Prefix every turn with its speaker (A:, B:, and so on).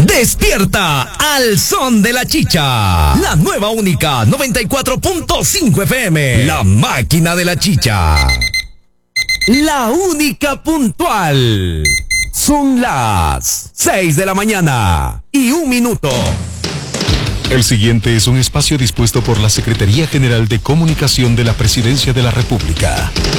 A: Despierta al son de la chicha. La nueva única 94.5 FM. La máquina de la chicha. La única puntual. Son las 6 de la mañana y 1 minuto.
B: El siguiente es un espacio dispuesto por la Secretaría General de Comunicación de la Presidencia de la República.